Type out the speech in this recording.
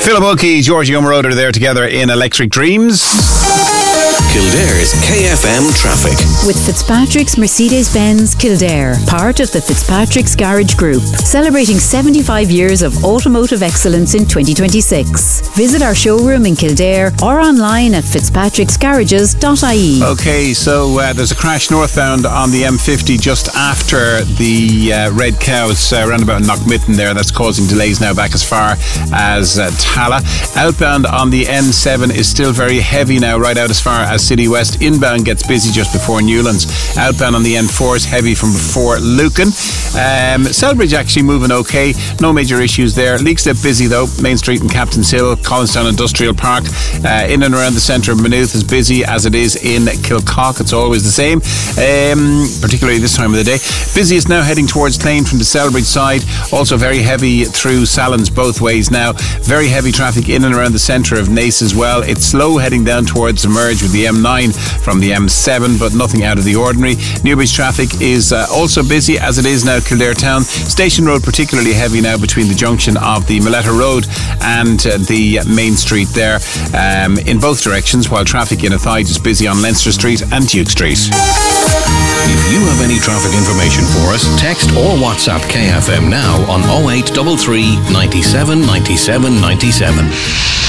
Philip Oakey, Georgie O'Moroder there together in Electric Dreams. Kildare's KFM traffic. With Fitzpatrick's Mercedes-Benz Kildare, part of the Fitzpatrick's Garage Group, celebrating 75 years of automotive excellence in 2026. Visit our showroom in Kildare or online at fitzpatricksgarages.ie. Okay, so there's a crash northbound on the M50 just after the Red Cows roundabout in Knockmitten there. That's causing delays now back as far as Tala. Outbound on the N7 is still very heavy now, right out as far as City West. Inbound gets busy just before Newlands. Outbound on the N4 is heavy from before Lucan. Selbridge actually moving okay. No major issues there. Leixlip busy though. Main Street and Captain's Hill, Collinstown Industrial Park. In and around the centre of Maynooth is busy as it is in Kilcock. It's always the same, particularly this time of the day. Busiest now heading towards Clane from the Selbridge side. Also very heavy through Sallins both ways now. Very heavy traffic in and around the centre of Naas as well. It's slow heading down towards the merge with the M9 from the M7, but nothing out of the ordinary. Newbridge traffic is also busy as it is now Kildare Town. Station Road particularly heavy now between the junction of the Milletta Road and the Main Street there in both directions, while traffic in Athy is busy on Leinster Street and Duke Street. If you have any traffic information for us, text or WhatsApp KFM now on 0833 97 97 97.